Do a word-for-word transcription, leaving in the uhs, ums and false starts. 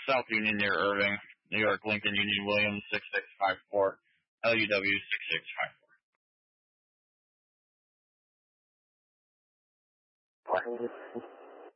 South Union near Irving, New York, Lincoln, Union, Williams, six six five four, L U W six six five four.